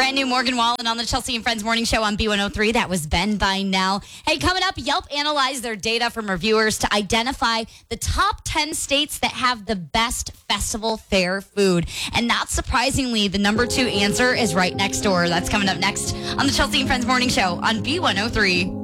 Brand new Morgan Wallen on the Chelsea and Friends Morning Show on B103. That was Ben by now. Hey, coming up, Yelp analyzed their data from reviewers to identify the top 10 states that have the best festival fair food. And not surprisingly, the number 2 answer is right next door. That's coming up next on the Chelsea and Friends Morning Show on B103.